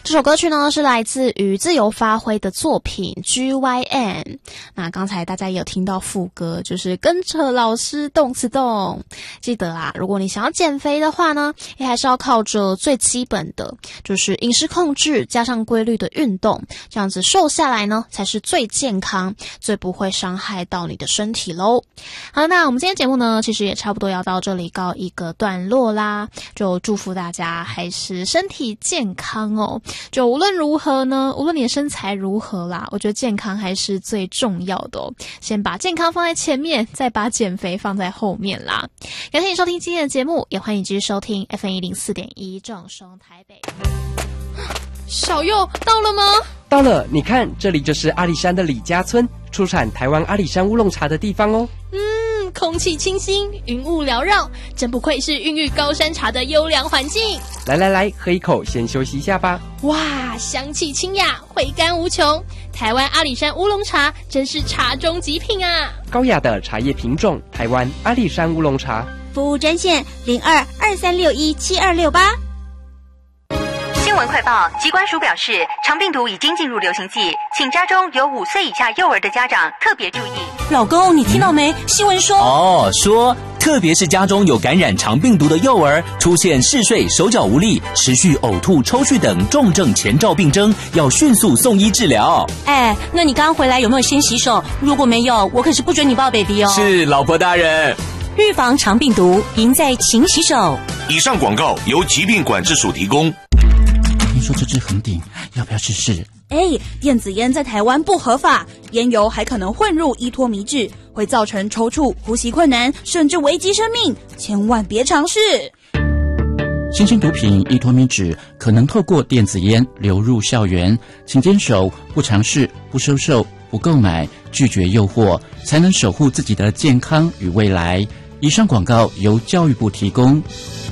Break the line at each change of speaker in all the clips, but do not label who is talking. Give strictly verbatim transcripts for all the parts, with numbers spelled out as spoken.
这首歌曲呢是来自于自由发挥的作品 G Y N。 那刚才大家也有听到副歌，就是跟着老师动次动。记得啊，如果你想要减肥的话呢，也还是要靠着最基本的，就是饮食控制加上规律的运动，这样子瘦下来呢才是最健康最不会伤害到你的身体咯。好，那我们今天节目呢其实也差不多要到这里告一个段落啦，就祝福大家还是身体健康哦。就无论如何呢，无论你的身材如何啦，我觉得健康还是最重要的哦。先把健康放在前面，再把减肥放在后面啦。感谢你收听今天的节目，也欢迎继续收听 F M 一零四点一 正声台北。小佑到了吗？
到了，你看，这里就是阿里山的李家村，出产台湾阿里山乌龙茶的地方哦。
嗯，空气清新，云雾缭绕，真不愧是孕育高山茶的优良环境。
来来来，喝一口，先休息一下吧。
哇，香气清雅，回甘无穷。台湾阿里山乌龙茶真是茶中极品啊！
高雅的茶叶品种，台湾阿里山乌龙茶。
服务专线零二二三六一七二六八。
新闻快报，疾管署表示，肠病毒已经进入流行季，请家中有五岁以下幼儿的家长特别注意。
老公，你听到没？新闻说
哦，说特别是家中有感染肠病毒的幼儿，出现嗜睡、手脚无力、持续呕吐、抽搐等重症前兆病征，要迅速送医治疗。
哎，那你刚回来有没有先洗手？如果没有，我可是不准你抱 baby 哦。
是，老婆大人。
预防肠病毒，赢在勤洗手。
以上广告由疾病管制署提供。
听说这支恒鼎，要不要试试？
哎，电子烟在台湾不合法，烟油还可能混入依托醚质，会造成抽搐、呼吸困难，甚至危及生命，千万别尝试。
新兴毒品依托醚质可能透过电子烟流入校园，请坚守不尝试、不收受、不购买，拒绝诱惑，才能守护自己的健康与未来。以上广告由教育部提供。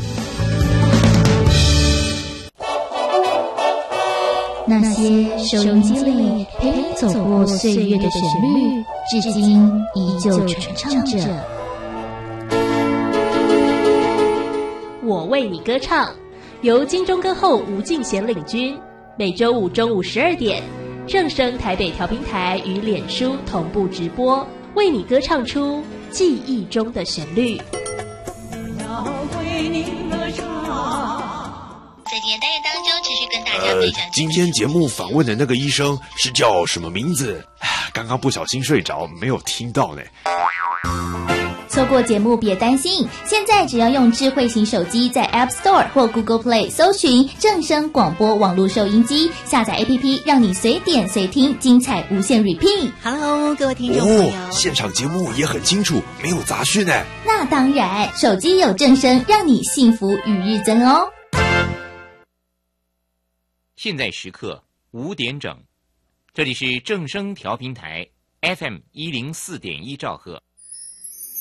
那些收音机里陪你走过岁月的旋律，至今依旧传唱着。
我为你歌唱，由金钟歌后吴敬贤领军，每周五中午十二点，正声台北调频台与脸书同步直播，为你歌唱出记忆中的旋律。
要为你歌唱。
在今天单元当中，持续跟大家分享、呃。
今天节目访问的那个医生是叫什么名字？刚刚不小心睡着，没有听到呢。
错过节目别担心，现在只要用智慧型手机在 App Store 或 Google Play 搜寻正声广播网络收音机，下载 A P P 让你随点随听，精彩无限 repeat。
Hello， 各位听众朋友、
哦、现场节目也很清楚，没有杂讯呢。
那当然，手机有正声，让你幸福与日增哦。
现在时刻五点整，这里是正声调频台 F M 一零四点一兆赫。